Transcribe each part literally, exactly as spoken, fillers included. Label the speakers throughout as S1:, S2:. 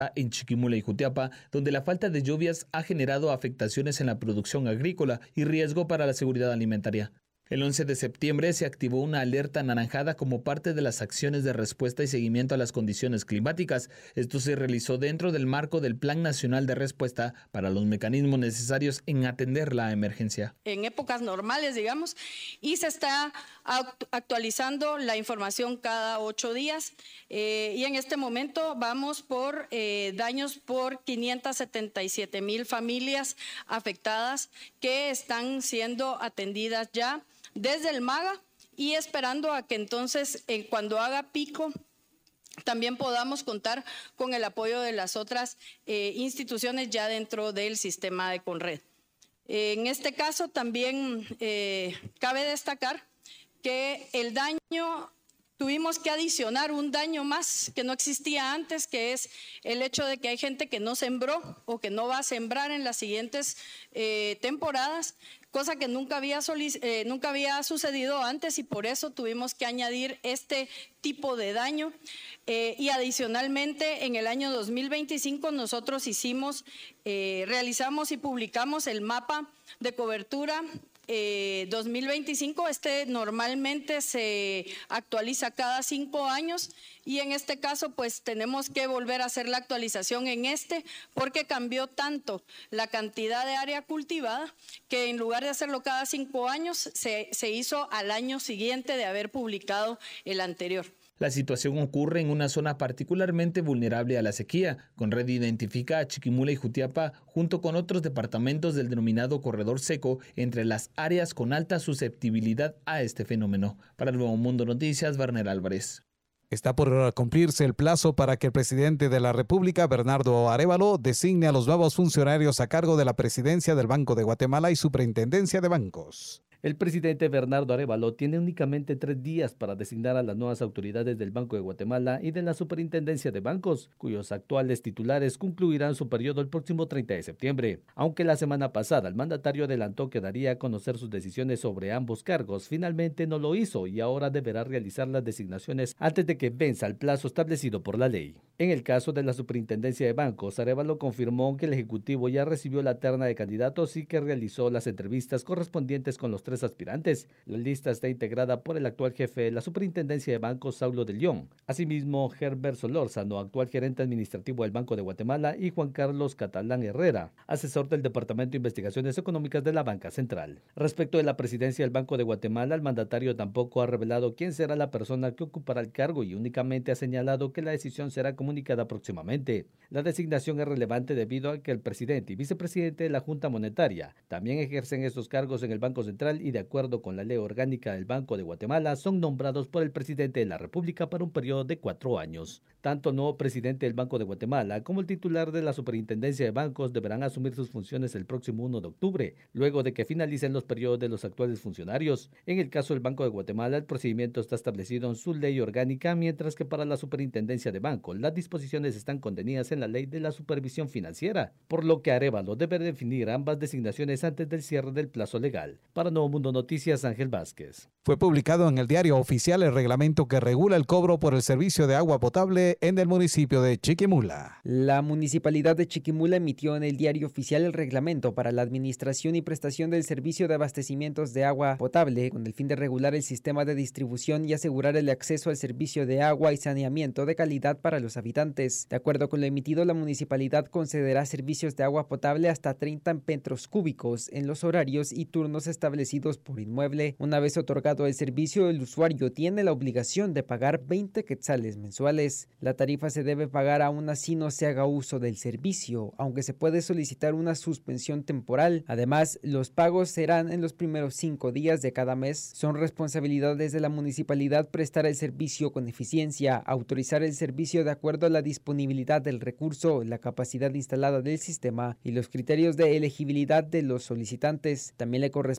S1: en Chiquimula y Jutiapa, donde la falta de lluvias ha generado afectaciones en la producción agrícola y riesgo para la seguridad alimentaria. El once de septiembre se activó una alerta anaranjada como parte de las acciones de respuesta y seguimiento a las condiciones climáticas. Esto se realizó dentro del marco del Plan Nacional de Respuesta para los mecanismos necesarios en atender la emergencia.
S2: En épocas normales, digamos, y se está actualizando la información cada ocho días. Eh, y en este momento vamos por eh, daños por quinientas setenta y siete mil familias afectadas que están siendo atendidas ya desde el MAGA y esperando a que entonces eh, cuando haga pico también podamos contar con el apoyo de las otras eh, instituciones ya dentro del sistema de Conred. Eh, en este caso también eh, cabe destacar que el daño, tuvimos que adicionar un daño más que no existía antes, que es el hecho de que hay gente que no sembró o que no va a sembrar en las siguientes eh, temporadas, cosa que nunca había, eh, nunca había sucedido antes y por eso tuvimos que añadir este tipo de daño. Eh, y adicionalmente en el año dos mil veinticinco nosotros hicimos, eh, realizamos y publicamos el mapa de cobertura Eh, dos mil veinticinco. Este normalmente se actualiza cada cinco años y en este caso pues tenemos que volver a hacer la actualización en este porque cambió tanto la cantidad de área cultivada que en lugar de hacerlo cada cinco años se, se hizo al año siguiente de haber publicado el anterior.
S1: La situación ocurre en una zona particularmente vulnerable a la sequía. Conred identifica a Chiquimula y Jutiapa junto con otros departamentos del denominado corredor seco entre las áreas con alta susceptibilidad a este fenómeno. Para el Nuevo Mundo Noticias, Werner Álvarez.
S3: Está por cumplirse el plazo para que el presidente de la República, Bernardo Arévalo, designe a los nuevos funcionarios a cargo de la presidencia del Banco de Guatemala y superintendencia de bancos.
S4: El presidente Bernardo Arévalo tiene únicamente tres días para designar a las nuevas autoridades del Banco de Guatemala y de la Superintendencia de Bancos, cuyos actuales titulares concluirán su periodo el próximo treinta de septiembre. Aunque la semana pasada el mandatario adelantó que daría a conocer sus decisiones sobre ambos cargos, finalmente no lo hizo y ahora deberá realizar las designaciones antes de que venza el plazo establecido por la ley. En el caso de la Superintendencia de Bancos, Arévalo confirmó que el Ejecutivo ya recibió la terna de candidatos y que realizó las entrevistas correspondientes con los tres aspirantes. La lista está integrada por el actual jefe de la Superintendencia de Bancos, Saulo de León. Asimismo, Herbert Solórzano, actual gerente administrativo del Banco de Guatemala, y Juan Carlos Catalán Herrera, asesor del Departamento de Investigaciones Económicas de la Banca Central. Respecto de la presidencia del Banco de Guatemala, el mandatario tampoco ha revelado quién será la persona que ocupará el cargo y únicamente ha señalado que la decisión será comunicada próximamente. La designación es relevante debido a que el presidente y vicepresidente de la Junta Monetaria también ejercen estos cargos en el Banco Central y de acuerdo con la ley orgánica del Banco de Guatemala son nombrados por el presidente de la República para un periodo de cuatro años. Tanto el nuevo presidente del Banco de Guatemala como el titular de la Superintendencia de Bancos deberán asumir sus funciones el próximo primero de octubre, luego de que finalicen los periodos de los actuales funcionarios. En el caso del Banco de Guatemala, el procedimiento está establecido en su ley orgánica, mientras que para la Superintendencia de Bancos, las disposiciones están contenidas en la Ley de la Supervisión Financiera, por lo que Arévalo debe definir ambas designaciones antes del cierre del plazo legal. Para Nuevo Mundo Noticias, Ángel Vázquez.
S3: Fue publicado en el Diario Oficial el reglamento que regula el cobro por el servicio de agua potable en el municipio de Chiquimula.
S5: La Municipalidad de Chiquimula emitió en el Diario Oficial el reglamento para la administración y prestación del servicio de abastecimientos de agua potable con el fin de regular el sistema de distribución y asegurar el acceso al servicio de agua y saneamiento de calidad para los habitantes. De acuerdo con lo emitido, la municipalidad concederá servicios de agua potable hasta treinta metros cúbicos en los horarios y turnos establecidos por inmueble. Una vez otorgado el servicio, el usuario tiene la obligación de pagar veinte quetzales mensuales. La tarifa se debe pagar aún así no se haga uso del servicio, aunque se puede solicitar una suspensión temporal. Además, los pagos serán en los primeros cinco días de cada mes. Son responsabilidades de la municipalidad prestar el servicio con eficiencia, autorizar el servicio de acuerdo a la disponibilidad del recurso, la capacidad instalada del sistema y los criterios de elegibilidad de los solicitantes. También le corresponde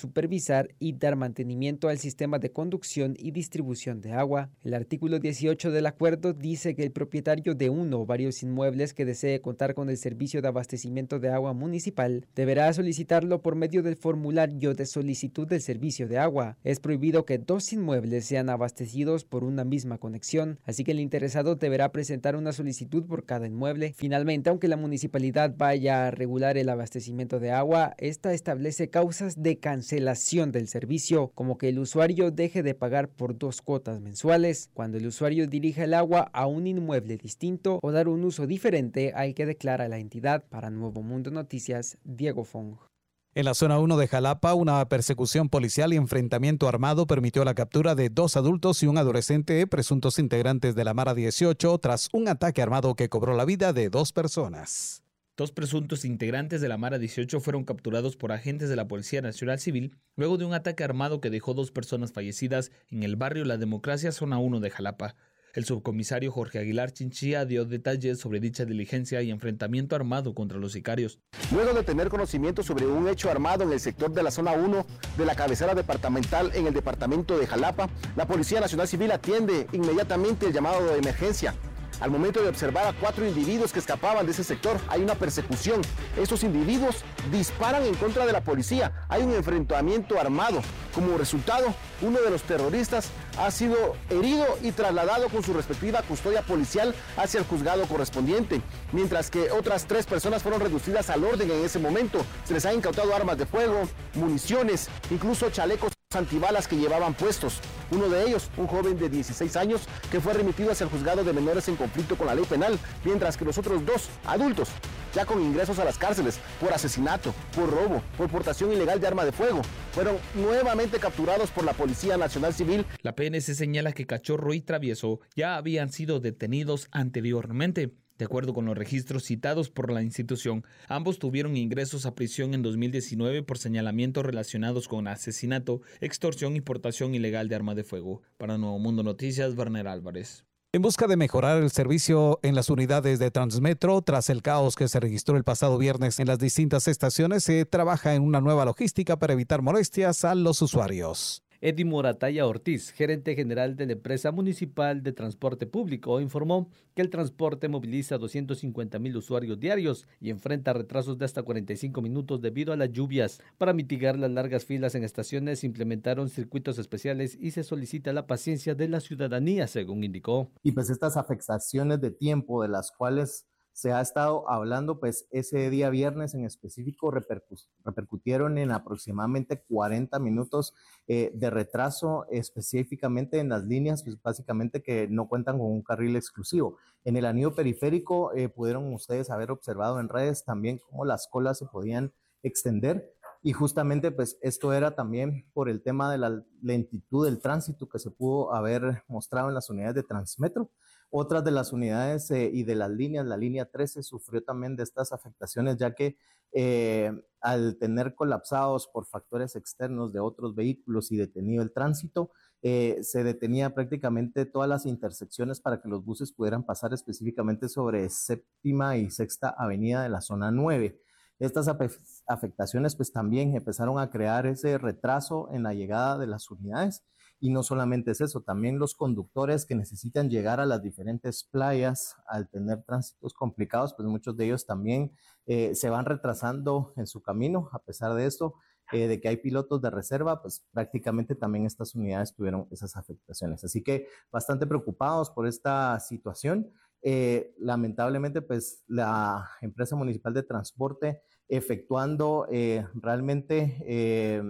S5: supervisar y dar mantenimiento al sistema de conducción y distribución de agua. El artículo dieciocho del acuerdo dice que el propietario de uno o varios inmuebles que desee contar con el servicio de abastecimiento de agua municipal deberá solicitarlo por medio del formulario de solicitud del servicio de agua. Es prohibido que dos inmuebles sean abastecidos por una misma conexión, así que el interesado deberá presentar una solicitud por cada inmueble. Finalmente, aunque la municipalidad vaya a regular el abastecimiento de agua, esta establece causas de cancelación del servicio, como que el usuario deje de pagar por dos cuotas mensuales, cuando el usuario dirija el agua a un inmueble distinto o dar un uso diferente al que declara la entidad. Para Nuevo Mundo Noticias, Diego Fong.
S3: En la zona uno de Jalapa, una persecución policial y enfrentamiento armado permitió la captura de dos adultos y un adolescente, presuntos integrantes de la Mara dieciocho, tras un ataque armado que cobró la vida de dos personas.
S1: Dos presuntos integrantes de la Mara dieciocho fueron capturados por agentes de la Policía Nacional Civil luego de un ataque armado que dejó dos personas fallecidas en el barrio La Democracia, zona uno de Jalapa. El subcomisario Jorge Aguilar Chinchilla dio detalles sobre dicha diligencia y enfrentamiento armado contra los sicarios.
S6: Luego de tener conocimiento sobre un hecho armado en el sector de la zona uno de la cabecera departamental en el departamento de Jalapa, la Policía Nacional Civil atiende inmediatamente el llamado de emergencia. Al momento de observar a cuatro individuos que escapaban de ese sector, hay una persecución. Estos individuos disparan en contra de la policía. Hay un enfrentamiento armado. Como resultado, uno de los terroristas ha sido herido y trasladado con su respectiva custodia policial hacia el juzgado correspondiente, mientras que otras tres personas fueron reducidas al orden en ese momento. Se les ha incautado armas de fuego, municiones, incluso chalecos antibalas que llevaban puestos. Uno de ellos, un joven de dieciséis años, que fue remitido hacia el juzgado de menores en conflicto con la ley penal, mientras que los otros dos adultos, ya con ingresos a las cárceles por asesinato, por robo, por portación ilegal de arma de fuego, fueron nuevamente capturados por la Policía Nacional Civil.
S1: La P N C señala que Cachorro y Travieso ya habían sido detenidos anteriormente. De acuerdo con los registros citados por la institución, ambos tuvieron ingresos a prisión en dos mil diecinueve por señalamientos relacionados con asesinato, extorsión y portación ilegal de arma de fuego. Para Nuevo Mundo Noticias, Werner Álvarez.
S3: En busca de mejorar el servicio en las unidades de Transmetro, tras el caos que se registró el pasado viernes en las distintas estaciones, se trabaja en una nueva logística para evitar molestias a los usuarios.
S4: Eddie Morataya Ortiz, gerente general de la empresa municipal de transporte público, informó que el transporte moviliza doscientos cincuenta mil usuarios diarios y enfrenta retrasos de hasta cuarenta y cinco minutos debido a las lluvias. Para mitigar las largas filas en estaciones, se implementaron circuitos especiales y se solicita la paciencia de la ciudadanía, según indicó.
S7: Y pues estas afectaciones de tiempo de las cuales se ha estado hablando, pues ese día viernes en específico repercu- repercutieron en aproximadamente cuarenta minutos eh, de retraso, específicamente en las líneas, pues básicamente que no cuentan con un carril exclusivo. En el anillo periférico eh, pudieron ustedes haber observado en redes también cómo las colas se podían extender. Y justamente pues esto era también por el tema de la lentitud del tránsito que se pudo haber mostrado en las unidades de Transmetro. Otras de las unidades eh, y de las líneas, la línea trece sufrió también de estas afectaciones, ya que eh, al tener colapsados por factores externos de otros vehículos y detenido el tránsito, eh, se detenía prácticamente todas las intersecciones para que los buses pudieran pasar específicamente sobre séptima y sexta avenida de la zona nueve. Estas afectaciones pues también empezaron a crear ese retraso en la llegada de las unidades. Y no solamente es eso, también los conductores que necesitan llegar a las diferentes playas al tener tránsitos complicados, pues muchos de ellos también eh, se van retrasando en su camino. A pesar de esto, eh, de que hay pilotos de reserva, pues prácticamente también estas unidades tuvieron esas afectaciones. Así que bastante preocupados por esta situación. Eh, lamentablemente, pues la empresa municipal de transporte efectuando eh, realmente... Eh,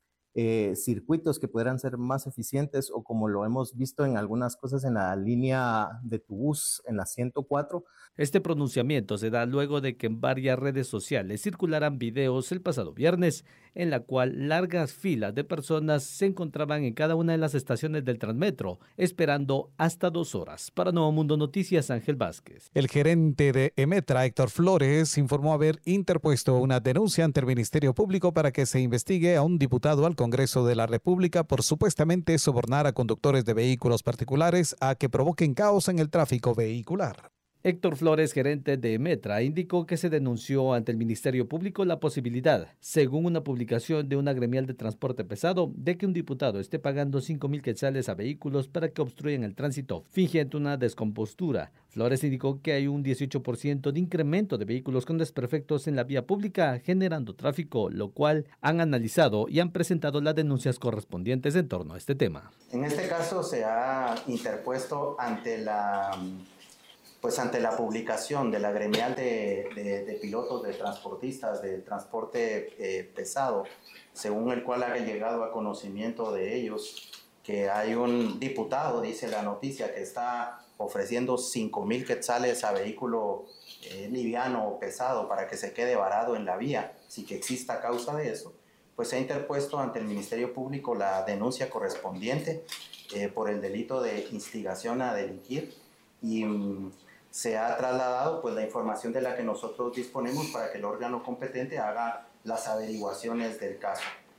S7: Eh, circuitos que pudieran ser más eficientes o como lo hemos visto en algunas cosas en la línea de Tubús, en la ciento cuatro.
S4: Este pronunciamiento se da luego de que en varias redes sociales circularan videos el pasado viernes, en la cual largas filas de personas se encontraban en cada una de las estaciones del Transmetro, esperando hasta dos horas. Para Nuevo Mundo Noticias, Ángel Vázquez.
S3: El gerente de Emetra, Héctor Flores, informó haber interpuesto una denuncia ante el Ministerio Público para que se investigue a un diputado al Congreso de la República por supuestamente sobornar a conductores de vehículos particulares a que provoquen caos en el tráfico vehicular.
S4: Héctor Flores, gerente de Metra, indicó que se denunció ante el Ministerio Público la posibilidad, según una publicación de una gremial de transporte pesado, de que un diputado esté pagando cinco mil quetzales a vehículos para que obstruyan el tránsito, fingiendo una descompostura. Flores indicó que hay un dieciocho por ciento de incremento de vehículos con desperfectos en la vía pública, generando tráfico, lo cual han analizado y han presentado las denuncias correspondientes en torno a este tema.
S8: En este caso se ha interpuesto ante la, pues ante la publicación de la gremial de, de, de pilotos, de transportistas, de transporte eh, pesado, según el cual ha llegado a conocimiento de ellos que hay un diputado, dice la noticia, que está ofreciendo cinco mil quetzales a vehículo eh, liviano o pesado para que se quede varado en la vía, si que exista causa de eso, pues se ha interpuesto ante el Ministerio Público la denuncia correspondiente eh, por el delito de instigación a delinquir y mm, se ha trasladado pues la información de la que nosotros disponemos para que el órgano competente haga las averiguaciones del caso.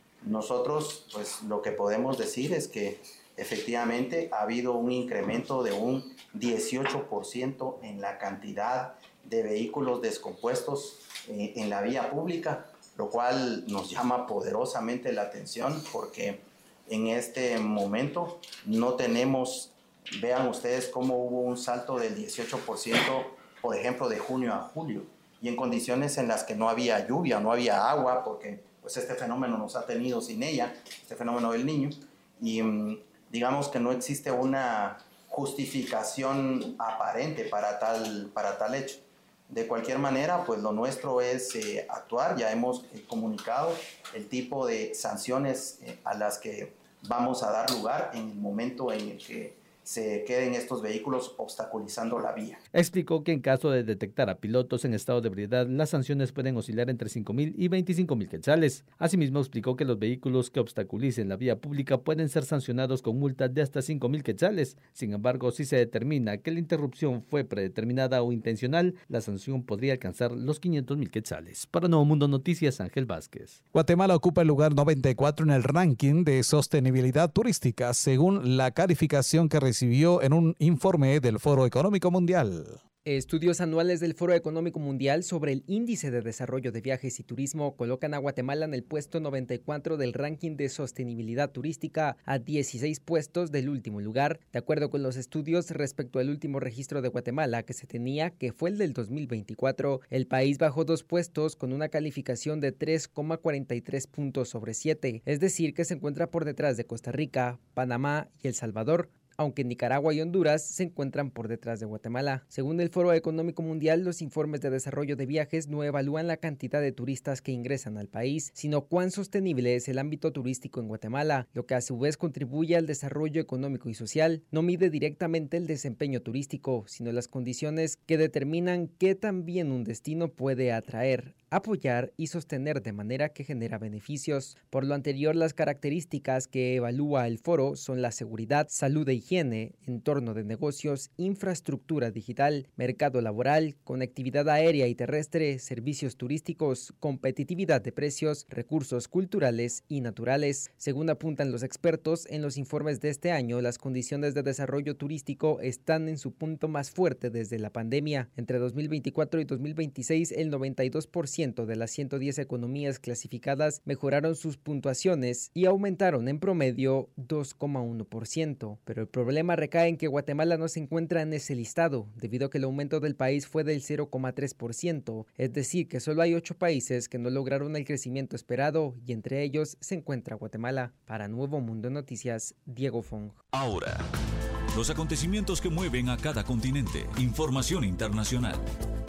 S8: Nosotros pues lo que podemos decir es que efectivamente ha habido un incremento de un dieciocho por ciento en la cantidad de vehículos descompuestos eh, en la vía pública, lo cual nos llama poderosamente la atención porque en este momento no tenemos, vean ustedes cómo hubo un salto del dieciocho por ciento, por ejemplo, de junio a julio, y en condiciones en las que no había lluvia, no había agua, porque pues este fenómeno nos ha tenido sin ella, este fenómeno del Niño, y digamos que no existe una justificación aparente para tal, para tal hecho. De cualquier manera, pues lo nuestro es eh, actuar. Ya hemos eh, comunicado el tipo de sanciones eh, a las que vamos a dar lugar en el momento en el que se queden estos vehículos obstaculizando la vía.
S4: Explicó que en caso de detectar a pilotos en estado de ebriedad, las sanciones pueden oscilar entre cinco mil y veinticinco mil quetzales. Asimismo, explicó que los vehículos que obstaculicen la vía pública pueden ser sancionados con multas de hasta cinco mil quetzales. Sin embargo, si se determina que la interrupción fue predeterminada o intencional, la sanción podría alcanzar los quinientos mil quetzales. Para Nuevo Mundo Noticias, Ángel Vázquez.
S3: Guatemala ocupa el lugar noventa y cuatro en el ranking de sostenibilidad turística, según la calificación que recibió recibió en un informe del Foro Económico Mundial.
S5: Estudios anuales del Foro Económico Mundial sobre el Índice de Desarrollo de Viajes y Turismo colocan a Guatemala en el puesto noventa y cuatro del ranking de sostenibilidad turística, a dieciséis puestos del último lugar. De acuerdo con los estudios respecto al último registro de Guatemala que se tenía, que fue el del dos mil veinticuatro, el país bajó dos puestos con una calificación de tres coma cuarenta y tres puntos sobre siete, es decir, que se encuentra por detrás de Costa Rica, Panamá y El Salvador, aunque Nicaragua y Honduras se encuentran por detrás de Guatemala. Según el Foro Económico Mundial, los informes de desarrollo de viajes no evalúan la cantidad de turistas que ingresan al país, sino cuán sostenible es el ámbito turístico en Guatemala, lo que a su vez contribuye al desarrollo económico y social. No mide directamente el desempeño turístico, sino las condiciones que determinan qué tan bien un destino puede atraer, apoyar y sostener de manera que genera beneficios. Por lo anterior, las características que evalúa el foro son la seguridad, salud e higiene, entorno de negocios, infraestructura digital, mercado laboral, conectividad aérea y terrestre, servicios turísticos, competitividad de precios, recursos culturales y naturales. Según apuntan los expertos, en los informes de este año, las condiciones de desarrollo turístico están en su punto más fuerte desde la pandemia. Entre dos mil veinticuatro y dos mil veintiséis, el noventa y dos por ciento de las ciento diez economías clasificadas mejoraron sus puntuaciones y aumentaron en promedio dos coma uno por ciento. Pero el problema recae en que Guatemala no se encuentra en ese listado, debido a que el aumento del país fue del cero coma tres por ciento, es decir, que solo hay ocho países que no lograron el crecimiento esperado y entre ellos se encuentra Guatemala. Para Nuevo Mundo Noticias, Diego Fong.
S9: Ahora, los acontecimientos que mueven a cada continente. Información internacional.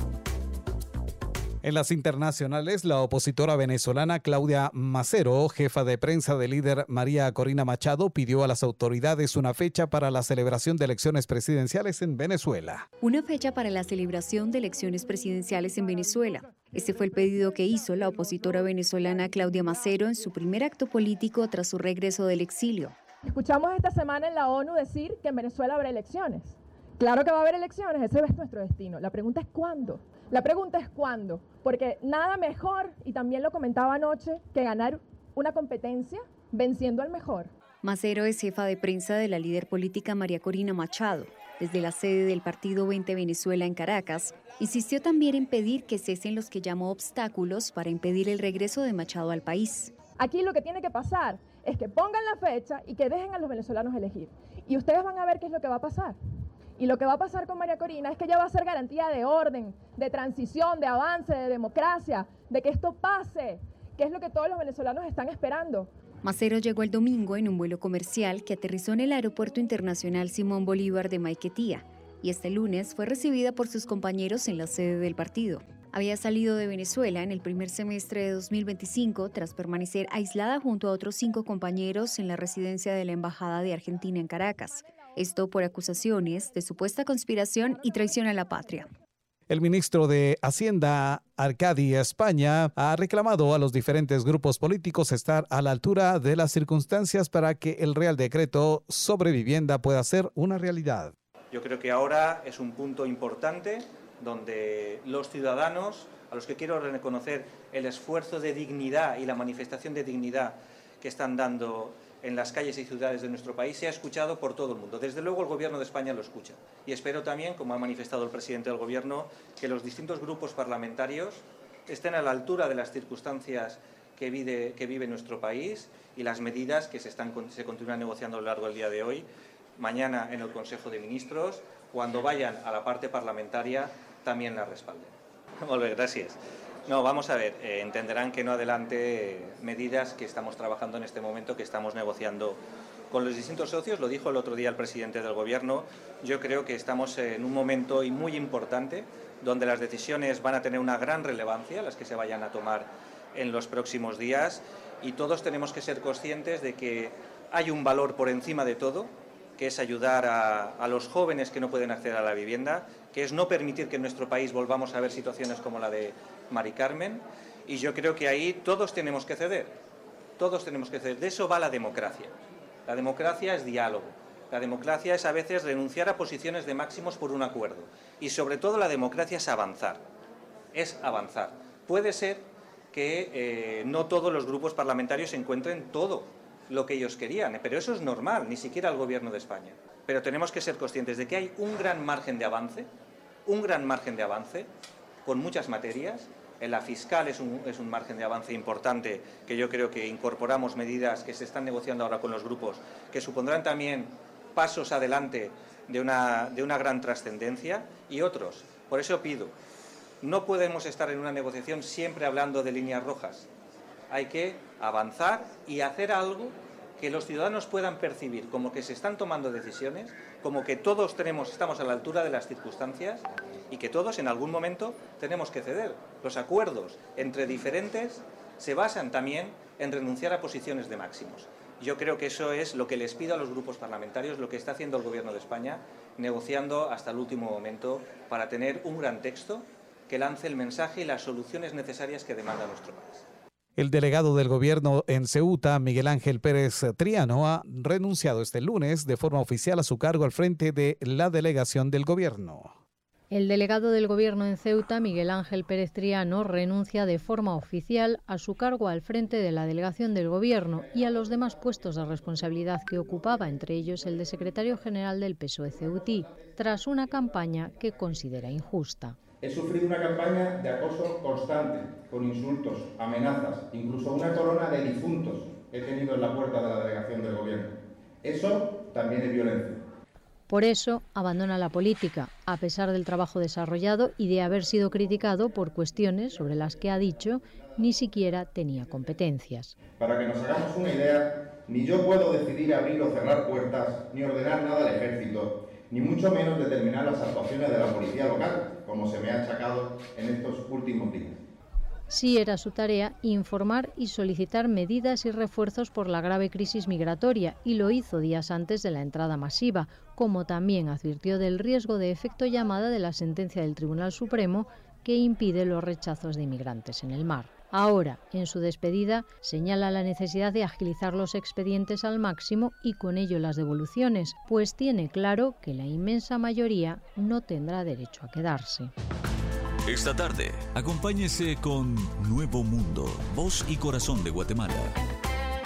S3: En las internacionales, la opositora venezolana Claudia Macero, jefa de prensa del líder María Corina Machado, pidió a las autoridades una fecha para la celebración de elecciones presidenciales en Venezuela.
S10: Una fecha para la celebración de elecciones presidenciales en Venezuela. Este fue el pedido que hizo la opositora venezolana Claudia Macero en su primer acto político tras su regreso del exilio.
S11: Escuchamos esta semana en la ONU decir que en Venezuela habrá elecciones. Claro que va a haber elecciones, ese es nuestro destino. La pregunta es ¿cuándo? La pregunta es ¿cuándo? Porque nada mejor, y también lo comentaba anoche, que ganar una competencia venciendo al mejor.
S10: Macero es jefa de prensa de la líder política María Corina Machado. desde la sede del Partido veinte Venezuela en Caracas, insistió también en pedir que cesen los que llamó obstáculos para impedir el regreso de Machado al país.
S11: Aquí lo que tiene que pasar es que pongan la fecha y que dejen a los venezolanos elegir. Y ustedes van a ver qué es lo que va a pasar. Y lo que va a pasar con María Corina es que ella va a ser garantía de orden, de transición, de avance, de democracia, de que esto pase, que es lo que todos los venezolanos están esperando.
S10: Macero llegó el domingo en un vuelo comercial que aterrizó en el Aeropuerto Internacional Simón Bolívar de Maiquetía y este lunes fue recibida por sus compañeros en la sede del partido. Había salido de Venezuela en el primer semestre de dos mil veinticinco tras permanecer aislada junto a otros cinco compañeros en la residencia de la Embajada de Argentina en Caracas. Esto por acusaciones de supuesta conspiración y traición a la patria.
S3: El ministro de Hacienda, Arcadi España, ha reclamado a los diferentes grupos políticos estar a la altura de las circunstancias para que el Real Decreto sobre vivienda pueda ser una realidad.
S12: Yo creo que ahora es un punto importante donde los ciudadanos, a los que quiero reconocer el esfuerzo de dignidad y la manifestación de dignidad que están dando en las calles y ciudades de nuestro país, se ha escuchado por todo el mundo. Desde luego el Gobierno de España lo escucha. Y espero también, como ha manifestado el presidente del Gobierno, que los distintos grupos parlamentarios estén a la altura de las circunstancias que vive, que vive nuestro país y las medidas que se, están, se continúan negociando a lo largo del día de hoy, mañana en el Consejo de Ministros, cuando vayan a la parte parlamentaria, también la respalden. Muy bien, gracias. No, vamos a ver, eh, entenderán que no adelante medidas que estamos trabajando en este momento, que estamos negociando con los distintos socios. Lo dijo el otro día el presidente del Gobierno. Yo creo que estamos en un momento muy importante donde las decisiones van a tener una gran relevancia, las que se vayan a tomar en los próximos días, y todos tenemos que ser conscientes de que hay un valor por encima de todo, que es ayudar a, a los jóvenes que no pueden acceder a la vivienda, que es no permitir que en nuestro país volvamos a ver situaciones como la de Mari Carmen, y yo creo que ahí todos tenemos que ceder, todos tenemos que ceder. De eso va la democracia. La democracia es diálogo, la democracia es a veces renunciar a posiciones de máximos por un acuerdo, y sobre todo la democracia es avanzar, es avanzar. Puede ser que eh, no todos los grupos parlamentarios encuentren todo lo que ellos querían, pero eso es normal, ni siquiera el Gobierno de España. Pero tenemos que ser conscientes de que hay un gran margen de avance, un gran margen de avance, con muchas materias. En la fiscal es un, es un margen de avance importante, que yo creo que incorporamos medidas que se están negociando ahora con los grupos, que supondrán también pasos adelante de una, de una gran trascendencia, y otros. Por eso pido, no podemos estar en una negociación siempre hablando de líneas rojas. Hay que avanzar y hacer algo que los ciudadanos puedan percibir como que se están tomando decisiones, como que todos tenemos, estamos a la altura de las circunstancias y que todos en algún momento tenemos que ceder. Los acuerdos entre diferentes se basan también en renunciar a posiciones de máximos. Yo creo que eso es lo que les pido a los grupos parlamentarios, lo que está haciendo el Gobierno de España, negociando hasta el último momento para tener un gran texto que lance el mensaje y las soluciones necesarias que demanda nuestro país.
S3: El delegado del gobierno en Ceuta, Miguel Ángel Pérez Triano, ha renunciado este lunes de forma oficial a su cargo al frente de la delegación del gobierno.
S13: El delegado del Gobierno en Ceuta, Miguel Ángel Pérez Triano, renuncia de forma oficial a su cargo al frente de la delegación del Gobierno y a los demás puestos de responsabilidad que ocupaba, entre ellos el de secretario general del P S O E ceutí, tras una campaña que considera injusta.
S14: He sufrido una campaña de acoso constante, con insultos, amenazas, incluso una corona de difuntos he tenido en la puerta de la delegación del Gobierno. Eso también es violencia.
S13: Por eso abandona la política, a pesar del trabajo desarrollado y de haber sido criticado por cuestiones sobre las que ha dicho ni siquiera tenía competencias.
S14: Para que nos hagamos una idea, ni yo puedo decidir abrir o cerrar puertas, ni ordenar nada al ejército, ni mucho menos determinar las actuaciones de la policía local, como se me ha achacado en estos últimos días.
S13: Sí era su tarea informar y solicitar medidas y refuerzos por la grave crisis migratoria, y lo hizo días antes de la entrada masiva, como también advirtió del riesgo de efecto llamada de la sentencia del Tribunal Supremo que impide los rechazos de inmigrantes en el mar. Ahora, en su despedida, señala la necesidad de agilizar los expedientes al máximo y con ello las devoluciones, pues tiene claro que la inmensa mayoría no tendrá derecho a quedarse.
S9: Esta tarde, acompáñese con Nuevo Mundo, Voz y Corazón de Guatemala.